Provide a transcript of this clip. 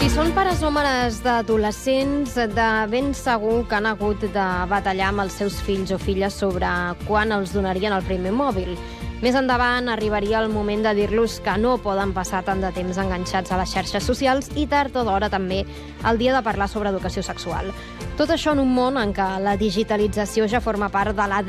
Són pares o mares d'adolescents, de ben segur que han hagut de batallar amb els seus fills o filles sobre quan els donarien el primer mòbil. Més endavant arribaria el moment de dir-los que no poden passar tant de temps enganxats a les xarxes socials i tard o d'hora també el dia de parlar sobre educació sexual. Tot això en un món en què la digitalització ja forma part de l'ADN